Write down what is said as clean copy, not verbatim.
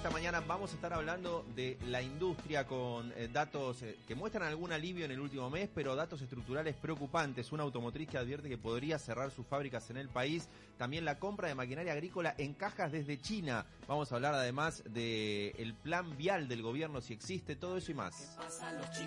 esta mañana vamos a estar hablando de la industria con datos que muestran algún alivio en el último mes, pero datos estructurales preocupantes. Una automotriz que advierte que podría cerrar sus fábricas en el país. También la compra de maquinaria agrícola en cajas desde China. Vamos a hablar además del plan vial del gobierno, si existe, todo eso y más.